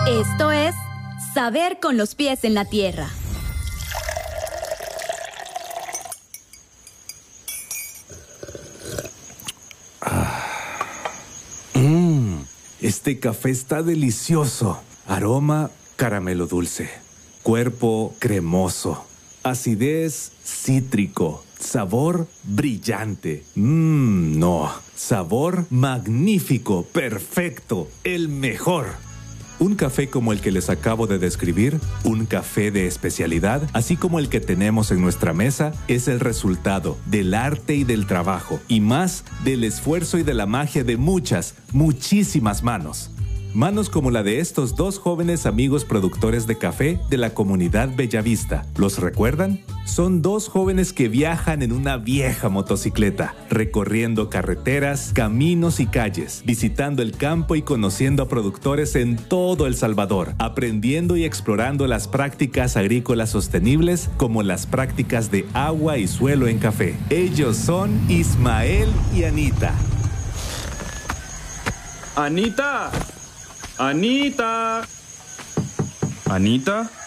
Esto es Saber con los pies en la tierra. Este café está delicioso. Aroma, caramelo dulce. Cuerpo, cremoso. Acidez, cítrico. Sabor, brillante. No. Sabor, magnífico, perfecto, el mejor. Un café como el que les acabo de describir, un café de especialidad, así como el que tenemos en nuestra mesa, es el resultado del arte y del trabajo, y más del esfuerzo y de la magia de muchísimas manos. Manos como la de estos dos jóvenes amigos productores de café de la comunidad Bellavista. ¿Los recuerdan? Son dos jóvenes que viajan en una vieja motocicleta, recorriendo carreteras, caminos y calles, visitando el campo y conociendo a productores en todo El Salvador, aprendiendo y explorando las prácticas agrícolas sostenibles como las prácticas de agua y suelo en café. Ellos son Ismael y Anita. ¡Anita! ¡Anita! ¿Anita?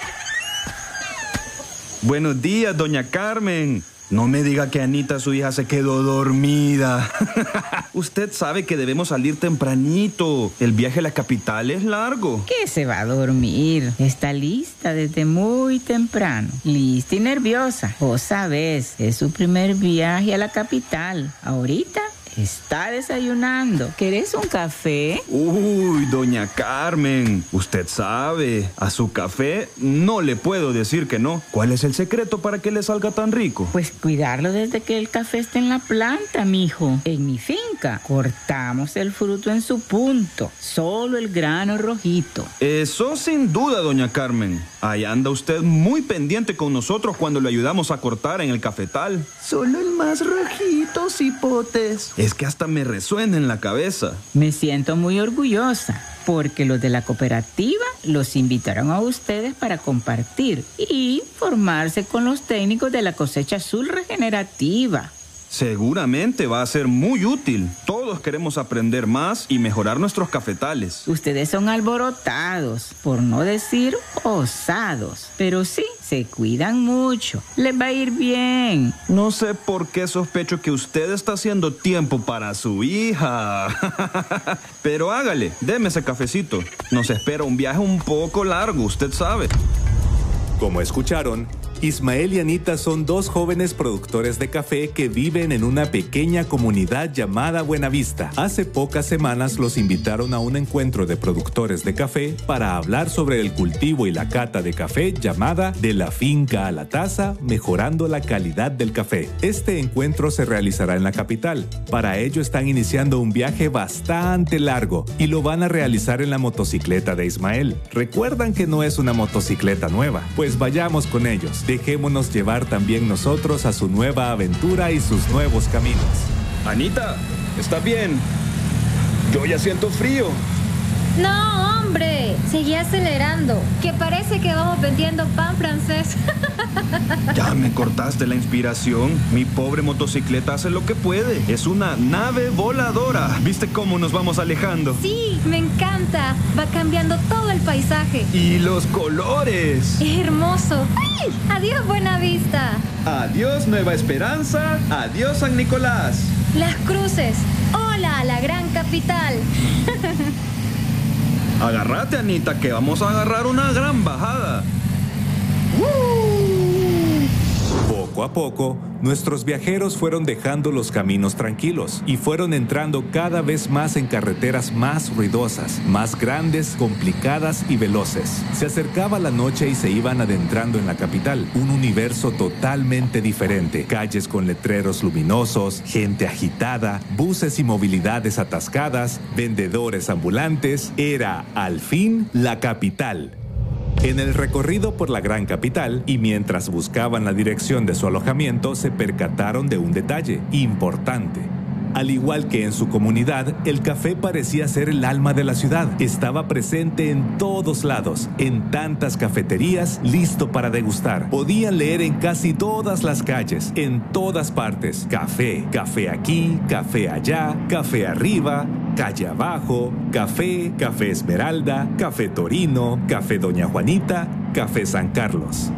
Buenos días, doña Carmen. No me diga que Anita, su hija, se quedó dormida. Usted sabe que debemos salir tempranito. El viaje a la capital es largo. ¿Qué se va a dormir? Está lista desde muy temprano. Lista y nerviosa. Vos sabés, es su primer viaje a la capital. Ahorita está desayunando. ¿Querés un café? Uy, doña Carmen, usted sabe, a su café no le puedo decir que no. ¿Cuál es el secreto para que le salga tan rico? Pues cuidarlo desde que el café esté en la planta, mijo. En mi finca cortamos el fruto en su punto, solo el grano rojito. Eso sin duda, doña Carmen. Ahí anda usted muy pendiente con nosotros cuando le ayudamos a cortar en el cafetal. Solo el más rojito, cipotes. Es que hasta me resuena en la cabeza. Me siento muy orgullosa porque los de la cooperativa los invitaron a ustedes para compartir y formarse con los técnicos de la cosecha azul regenerativa. Seguramente va a ser muy útil. Todos queremos aprender más y mejorar nuestros cafetales. Ustedes son alborotados, por no decir osados, pero sí, se cuidan mucho. Les va a ir bien. No sé por qué sospecho que usted está haciendo tiempo para su hija. Pero hágale, deme ese cafecito. Nos espera un viaje un poco largo, usted sabe. Como escucharon, Ismael y Anita son dos jóvenes productores de café que viven en una pequeña comunidad llamada Buenavista. Hace pocas semanas los invitaron a un encuentro de productores de café para hablar sobre el cultivo y la cata de café llamada De la finca a la taza, mejorando la calidad del café. Este encuentro se realizará en la capital. Para ello están iniciando un viaje bastante largo y lo van a realizar en la motocicleta de Ismael. ¿Recuerdan que no es una motocicleta nueva? Pues vayamos con ellos. Dejémonos llevar también nosotros a su nueva aventura y sus nuevos caminos. Anita, ¿estás bien? Yo ya siento frío. No, hombre, seguí acelerando, que parece que vamos vendiendo pan francés. Ya me cortaste la inspiración. Mi pobre motocicleta hace lo que puede. Es una nave voladora. ¿Viste cómo nos vamos alejando? Sí, me encanta. Va cambiando todo el paisaje. Y los colores. Es hermoso. ¡Ay! Adiós, Buenavista. Adiós, Nueva Esperanza. Adiós, San Nicolás. Las Cruces. Hola a la gran capital. Agárrate, Anita, que vamos a agarrar una gran bajada. Poco a poco, nuestros viajeros fueron dejando los caminos tranquilos y fueron entrando cada vez más en carreteras más ruidosas, más grandes, complicadas y veloces. Se acercaba la noche y se iban adentrando en la capital, un universo totalmente diferente. Calles con letreros luminosos, gente agitada, buses y movilidades atascadas, vendedores ambulantes. Era, al fin, la capital. En el recorrido por la gran capital, y mientras buscaban la dirección de su alojamiento, se percataron de un detalle importante. Al igual que en su comunidad, el café parecía ser el alma de la ciudad. Estaba presente en todos lados, en tantas cafeterías, listo para degustar. Podían leer en casi todas las calles, en todas partes. Café, café aquí, café allá, café arriba, calle abajo, café, café Esmeralda, café Torino, café Doña Juanita, café San Carlos.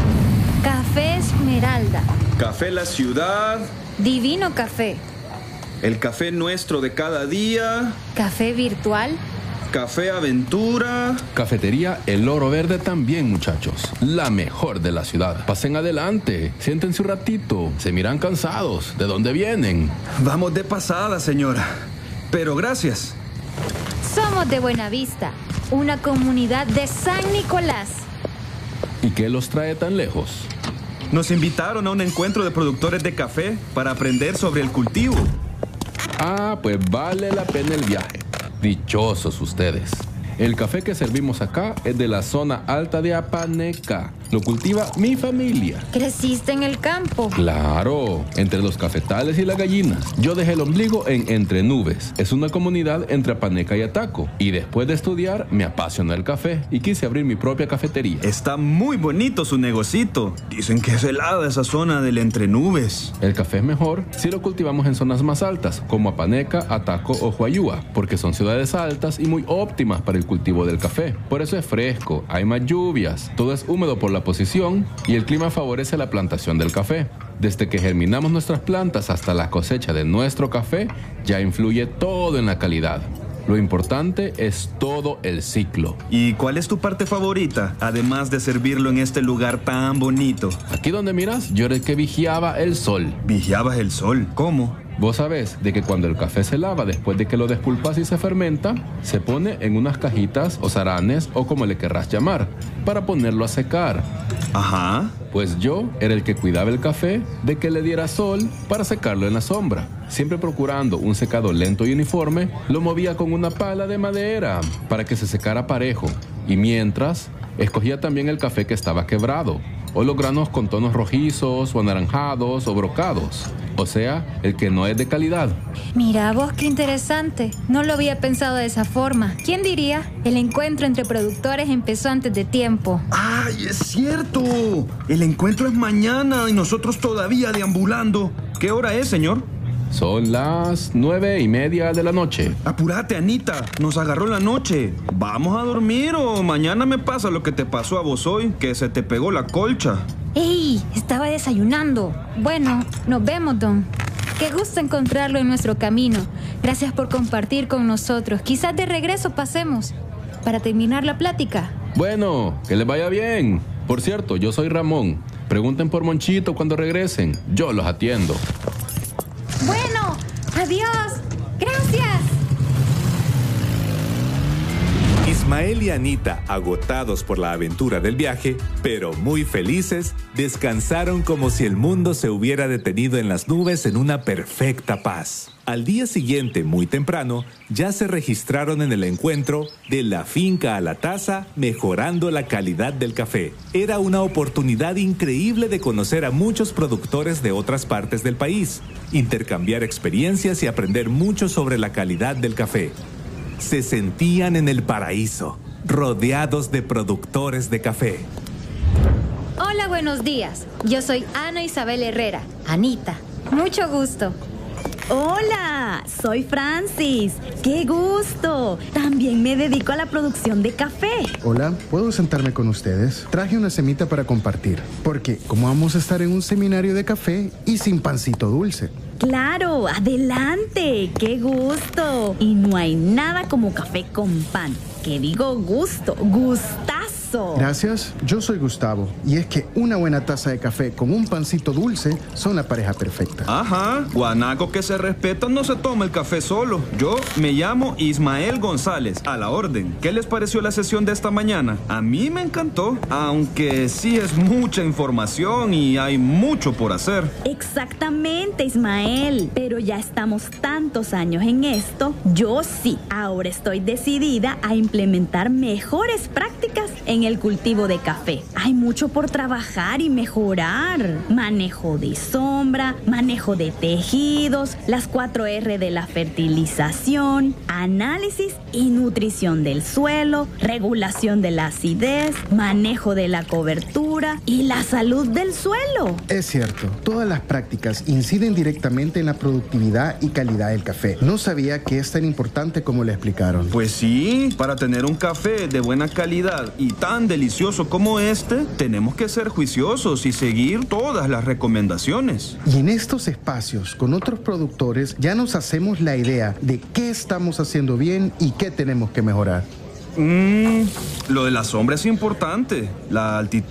Café Esmeralda. Café La Ciudad. Divino café. El café nuestro de cada día. Café virtual. Café Aventura. Cafetería El Oro Verde también, muchachos. La mejor de la ciudad. Pasen adelante, siéntense un ratito. Se miran cansados. ¿De dónde vienen? Vamos de pasada, señora. Pero gracias. Somos de Buenavista, una comunidad de San Nicolás. ¿Y qué los trae tan lejos? Nos invitaron a un encuentro de productores de café para aprender sobre el cultivo. Ah, pues vale la pena el viaje. Dichosos ustedes. El café que servimos acá es de la zona alta de Apaneca. Lo cultiva mi familia. ¿Creciste en el campo? Claro, entre los cafetales y las gallinas. Yo dejé el ombligo en Entre Nubes. Es una comunidad entre Apaneca y Ataco. Y después de estudiar, me apasionó el café y quise abrir mi propia cafetería. Está muy bonito su negocito. Dicen que es helada esa zona del Entre Nubes. El café es mejor si lo cultivamos en zonas más altas, como Apaneca, Ataco o Huayúa, porque son ciudades altas y muy óptimas para el cultivo del café. Por eso es fresco, hay más lluvias, todo es húmedo por la posición y el clima favorece la plantación del café. Desde que germinamos nuestras plantas hasta la cosecha de nuestro café, ya influye todo en la calidad. Lo importante es todo el ciclo. ¿Y cuál es tu parte favorita, además de servirlo en este lugar tan bonito? Aquí donde miras, yo era el que vigiaba el sol. ¿Vigiabas el sol? ¿Cómo? Vos sabés de que cuando el café se lava después de que lo despulpas y se fermenta, se pone en unas cajitas o zaranes o como le querrás llamar, para ponerlo a secar. Ajá. Pues yo era el que cuidaba el café de que le diera sol para secarlo en la sombra. Siempre procurando un secado lento y uniforme, lo movía con una pala de madera para que se secara parejo. Y mientras, escogía también el café que estaba quebrado, o los granos con tonos rojizos o anaranjados o brocados. O sea, el que no es de calidad. Mira vos, qué interesante. No lo había pensado de esa forma. ¿Quién diría? El encuentro entre productores empezó antes de tiempo. ¡Ay, es cierto! El encuentro es mañana y nosotros todavía deambulando. ¿Qué hora es, señor? Son las 9:30 de la noche. Apúrate, Anita. Nos agarró la noche. ¿Vamos a dormir o mañana me pasa lo que te pasó a vos hoy? Que se te pegó la colcha. ¡Ey! Estaba desayunando. Bueno, nos vemos, Don. Qué gusto encontrarlo en nuestro camino. Gracias por compartir con nosotros. Quizás de regreso pasemos para terminar la plática. Bueno, que les vaya bien. Por cierto, yo soy Ramón. Pregunten por Monchito cuando regresen. Yo los atiendo. Bueno, adiós. Gracias. Ismael y Anita, agotados por la aventura del viaje, pero muy felices, descansaron como si el mundo se hubiera detenido en las nubes en una perfecta paz. Al día siguiente, muy temprano, ya se registraron en el encuentro de la finca a la taza, mejorando la calidad del café. Era una oportunidad increíble de conocer a muchos productores de otras partes del país, intercambiar experiencias y aprender mucho sobre la calidad del café. Se sentían en el paraíso, rodeados de productores de café. Hola, buenos días. Yo soy Ana Isabel Herrera. Anita, mucho gusto. Hola, soy Francis. ¡Qué gusto! También me dedico a la producción de café. Hola, ¿puedo sentarme con ustedes? Traje una semita para compartir, porque como vamos a estar en un seminario de café y sin pancito dulce. Claro, adelante. ¡Qué gusto! Y no hay nada como café con pan. Que digo gusto, gustazo. Gracias, yo soy Gustavo. Y es que una buena taza de café con un pancito dulce son la pareja perfecta. Ajá, guanaco que se respeta no se toma el café solo. Yo me llamo Ismael González, a la orden. ¿Qué les pareció la sesión de esta mañana? A mí me encantó, aunque sí es mucha información y hay mucho por hacer. Exactamente, Ismael. Pero ya estamos tantos años en esto. Yo sí, ahora estoy decidida a implementar mejores prácticas en En el cultivo de café hay mucho por trabajar y mejorar. Manejo de sombra, manejo de tejidos, las 4R de la fertilización, análisis y nutrición del suelo, regulación de la acidez, manejo de la cobertura y la salud del suelo. Es cierto, todas las prácticas inciden directamente en la productividad y calidad del café. No sabía que es tan importante como le explicaron. Pues sí, para tener un café de buena calidad y tan delicioso como este, tenemos que ser juiciosos y seguir todas las recomendaciones. Y en estos espacios, con otros productores, ya nos hacemos la idea de qué estamos haciendo bien y qué tenemos que mejorar. Lo de la sombra es importante. La altitud